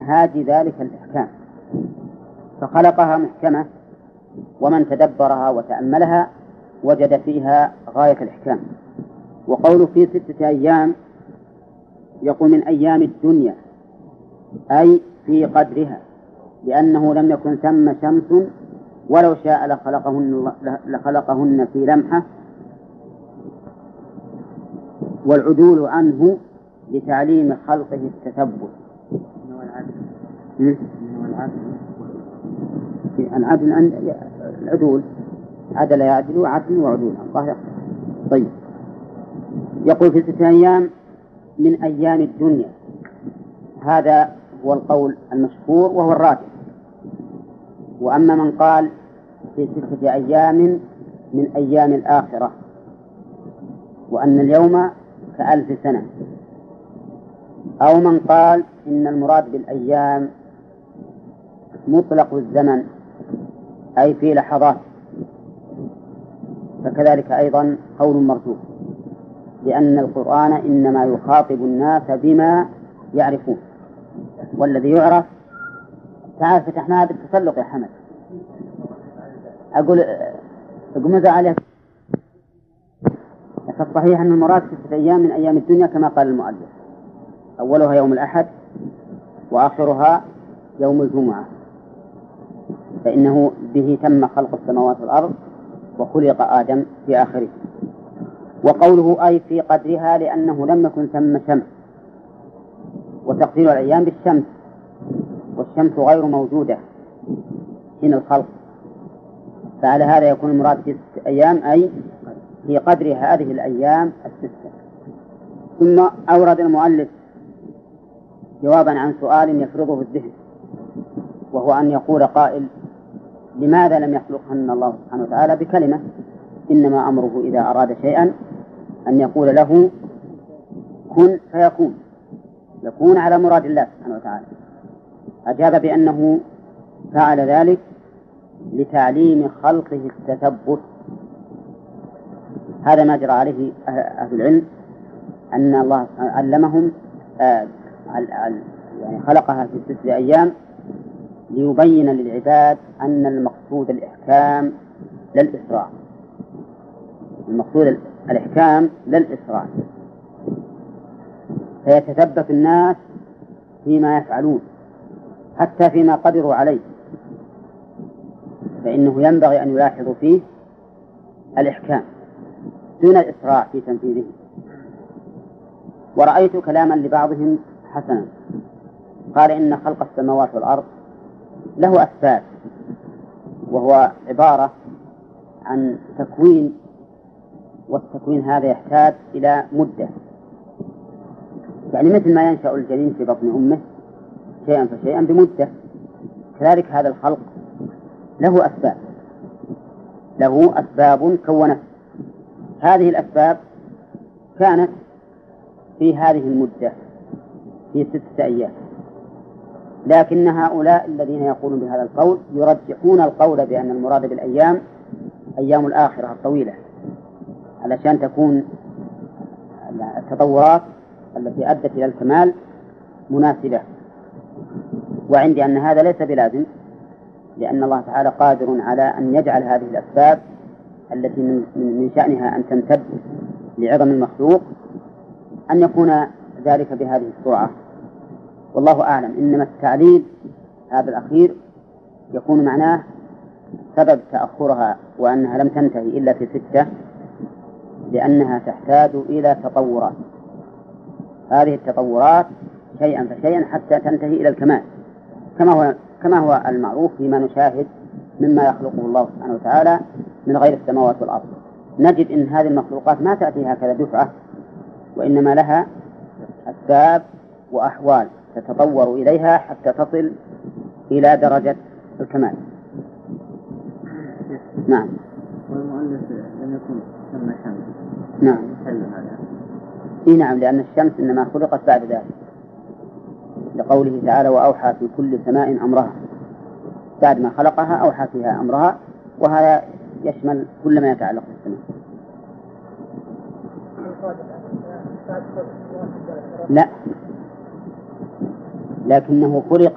منهاج ذلك الإحكام، فخلقها محكمة، ومن تدبرها وتأملها وجد فيها غاية الإحكام. وقوله في 6 أيام يقول من أيام الدنيا، أي في قدرها، لأنه لم يكن ثم شمس ولو شاء لخلقهن في لمحة، والعدول عنه لتعليم خلقه التثبت. العدول عدل يعدل عدل وعدول الله يخلق. طيب، يقول في 6 أيام من أيام الدنيا، هذا هو القول المشهور وهو الراجح. وأما من قال في 6 أيام من أيام الآخرة، وأن اليوم ك1000 سنة، أو من قال إن المراد بالأيام مطلق الزمن أي في لحظات، فكذلك أيضا قول مرجوح، لأن القرآن إنما يخاطب الناس بما يعرفون، والذي يعرف تعال فتحناها بالتسلق يا حمد. أقول ماذا عليه؟ فالصحيح أن المراد 6 أيام من أيام الدنيا كما قال المؤلف، أولها يوم الأحد وآخرها يوم الجمعة، فإنه به تم خلق السماوات والأرض وخلق آدم في آخره. وقوله أي في قدرها لأنه لم يكن ثم شمس، وتقدير الأيام بالشمس، والشمس غير موجودة حين الخلق، فعلى هذا يكون المراد في 6 أيام أي في قدر هذه الأيام 6. ثم أورد المؤلف جوابا عن سؤال يفرضه الذهن، وهو أن يقول قائل لماذا لم يخلقهن الله سبحانه وتعالى بكلمة؟ إنما أمره إذا أراد شيئا أن يقول له كن فيكون، يكون على مراد الله سبحانه وتعالى. أجاب بأنه فعل ذلك لتعليم خلقه التثبت. هذا ما جرى عليه أهل العلم، أن الله علمهم يعني خلقها في 6 أيام ليبين للعباد أن المقصود الإحكام للإسراع، المقصود الإحكام للإسراع، فيتثبت الناس فيما يفعلون حتى فيما قدروا عليه، فإنه ينبغي أن يلاحظوا فيه الإحكام دون الإسراع في تنفيذه. ورأيت كلاما لبعضهم حسنا، قال إن خلق السماوات والأرض له أسباب، وهو عبارة عن تكوين، والتكوين هذا يحتاج إلى مدة، يعني مثل ما ينشأ الجنين في بطن أمه شيئا فشيئا بمدة، كذلك هذا الخلق له أسباب، له أسباب كونت. هذه الأسباب كانت في هذه المدة في 6 أيام، لكن هؤلاء الذين يقولون بهذا القول يرجحون القول بأن المراد بالأيام أيام الآخرة الطويلة، علشان تكون التطورات التي أدت إلى الكمال مناسبة. وعندي أن هذا ليس بلازم، لأن الله تعالى قادر على أن يجعل هذه الأسباب التي من شأنها أن تمتد لعظم المخلوق أن يكون ذلك بهذه السرعة، والله أعلم. إنما التعليل هذا الأخير يكون معناه سبب تأخرها، وأنها لم تنتهي إلا في 6 لأنها تحتاج إلى تطورات، هذه التطورات شيئا فشيئا حتى تنتهي إلى الكمال، كما هو المعروف فيما نشاهد مما يخلقه الله سبحانه وتعالى من غير السماوات والأرض. نجد إن هذه المخلوقات ما تأتي هكذا دفعة، وإنما لها أسباب وأحوال تتطور إليها حتى تصل إلى درجة الكمال. نعم. والمؤلف لم يكن ثم شمس. نعم. هذا. نعم، لأن الشمس إنما خلقت بعد ذلك، لقوله تعالى وأوحى في كل سماء أمرها، بعد ما خلقها أوحى فيها أمرها، وهذا يشمل كل ما يتعلق بالسماء. لا، لكنه خلق